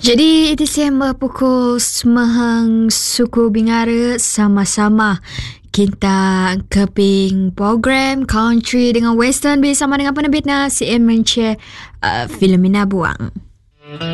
Jadi Disember pukul semahang suku Bingara sama-sama kita keping program country dengan western bersama dengan penerbit CM Menceh Filomena Buang.